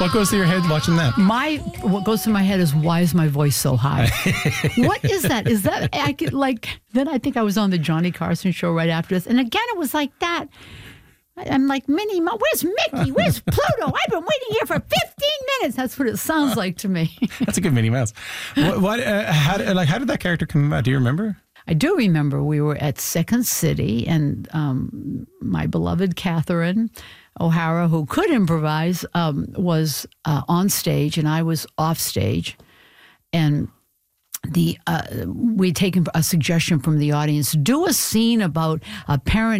What goes through your head watching that? What goes through my head is, why is my voice so high? What is that? Is that I could Then I think I was on the Johnny Carson show right after this, and again it was like that. I'm like, Minnie Mouse, where's Mickey? Where's Pluto? I've been waiting here for 15 minutes. That's what it sounds like to me. That's a good Minnie Mouse. How did that character come about? Do you remember? I do remember we were at Second City, and my beloved Catherine O'Hara, who could improvise, was on stage, and I was off stage. And we'd taken a suggestion from the audience, do a scene about a parent